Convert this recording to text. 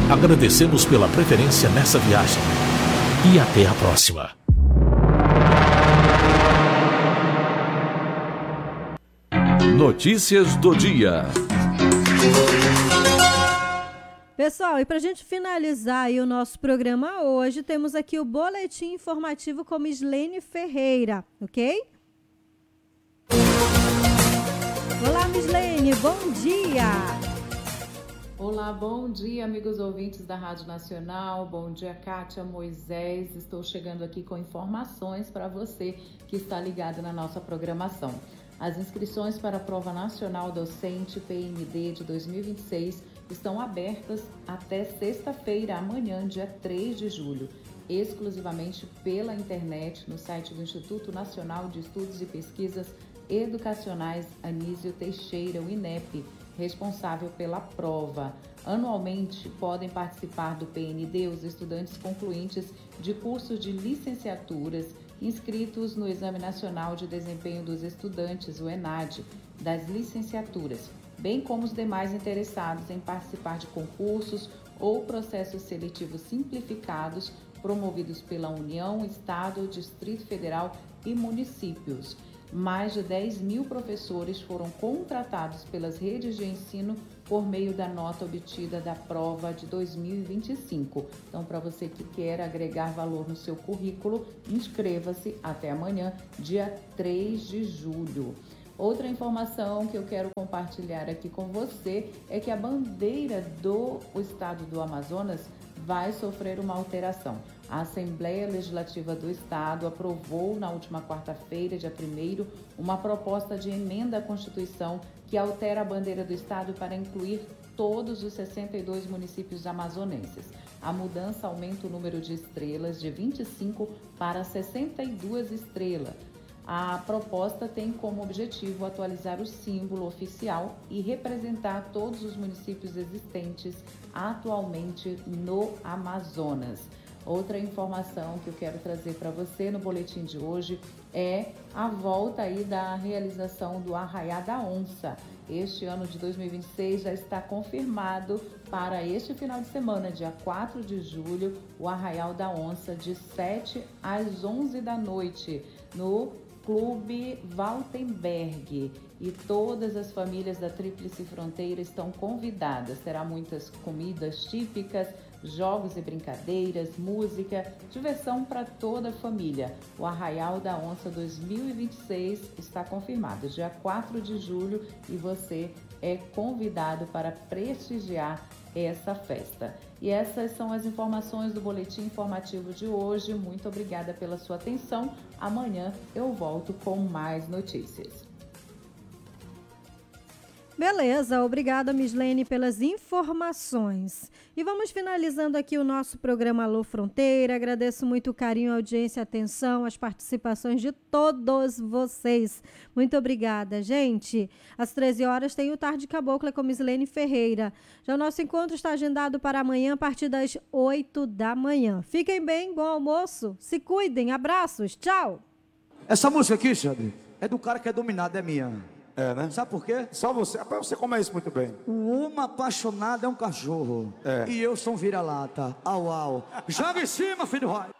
Agradecemos pela preferência nessa viagem. E até a próxima. Notícias do dia. Pessoal, e para a gente finalizar aí o nosso programa hoje, temos aqui o boletim informativo com Mislene Ferreira, ok? Olá, Mislene, bom dia! Olá, bom dia, amigos ouvintes da Rádio Nacional. Bom dia, Kátia, Moisés. Estou chegando aqui com informações para você que está ligado na nossa programação. As inscrições para a Prova Nacional Docente PND de 2026 estão abertas até sexta-feira, amanhã, dia 3 de julho, exclusivamente pela internet no site do Instituto Nacional de Estudos e Pesquisas Educacionais Anísio Teixeira, o INEP, responsável pela prova. Anualmente, podem participar do PND os estudantes concluintes de cursos de licenciaturas inscritos no Exame Nacional de Desempenho dos Estudantes, o ENAD, das licenciaturas, bem como os demais interessados em participar de concursos ou processos seletivos simplificados promovidos pela União, Estado, Distrito Federal e municípios. Mais de 10 mil professores foram contratados pelas redes de ensino por meio da nota obtida da prova de 2025. Então, para você que quer agregar valor no seu currículo, inscreva-se até amanhã, dia 3 de julho. Outra informação que eu quero compartilhar aqui com você é que a bandeira do estado do Amazonas vai sofrer uma alteração. A Assembleia Legislativa do Estado aprovou na última quarta-feira, dia 1º, uma proposta de emenda à Constituição que altera a bandeira do Estado para incluir todos os 62 municípios amazonenses. A mudança aumenta o número de estrelas de 25 para 62 estrelas. A proposta tem como objetivo atualizar o símbolo oficial e representar todos os municípios existentes atualmente no Amazonas. Outra informação que eu quero trazer para você no boletim de hoje é a volta aí da realização do Arraiá da Onça. Este ano de 2026 já está confirmado para este final de semana, dia 4 de julho, o Arraial da Onça, de 7 às 11 da noite, no Clube Valtenberg, e todas as famílias da Tríplice Fronteira estão convidadas. Terá muitas comidas típicas, jogos e brincadeiras, música, diversão para toda a família. O Arraial da Onça 2026 está confirmado, dia 4 de julho, e você é convidado para prestigiar essa festa. E essas são as informações do boletim informativo de hoje. Muito obrigada pela sua atenção. Amanhã eu volto com mais notícias. Beleza, obrigada, Mislene, pelas informações. E vamos finalizando aqui o nosso programa Alô Fronteira. Agradeço muito o carinho, a audiência, a atenção, as participações de todos vocês. Muito obrigada, gente. Às 13 horas tem o Tarde Cabocla com Mislene Ferreira. Já o nosso encontro está agendado para amanhã a partir das 8 da manhã. Fiquem bem, bom almoço, se cuidem, abraços, tchau. Essa música aqui, Xandre, é do cara que é dominado, é minha. É, né? Sabe por quê? Só você. Rapaz, você come isso muito bem. O homem apaixonado é um cachorro. É. E eu sou um vira-lata. Au, au. Joga em cima, filho do raio.